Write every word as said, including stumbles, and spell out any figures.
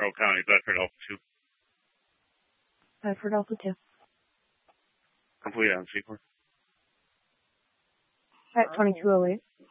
Monroe County, Bedford Alpha two. Bedford Alpha two. Complete on C four. At twenty-two oh eight.